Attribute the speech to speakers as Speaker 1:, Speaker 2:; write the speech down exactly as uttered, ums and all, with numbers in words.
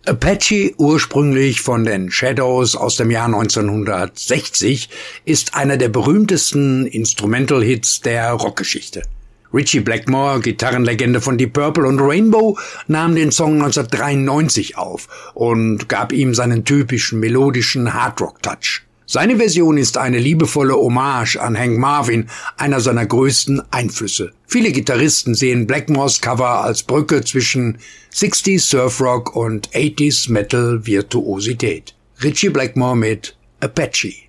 Speaker 1: Apache, ursprünglich von den Shadows aus dem Jahr neunzehnhundertsechzig, ist einer der berühmtesten Instrumental-Hits der Rockgeschichte. Ritchie Blackmore, Gitarrenlegende von Deep Purple und Rainbow, nahm den Song neunzehnhundertdreiundneunzig auf und gab ihm seinen typischen melodischen Hardrock-Touch. Seine Version ist eine liebevolle Hommage an Hank Marvin, einer seiner größten Einflüsse. Viele Gitarristen sehen Blackmores Cover als Brücke zwischen sixties Surfrock und eighties Metal Virtuosität. Ritchie Blackmore mit Apache.